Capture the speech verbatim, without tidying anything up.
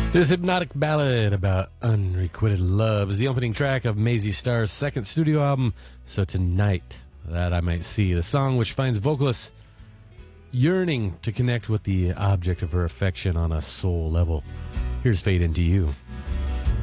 This hypnotic ballad about unrequited love is the opening track of Maisie Starr's second studio album, So Tonight That I Might See. The song, which finds vocalists yearning to connect with the object of her affection on a soul level. Here's Fade Into You.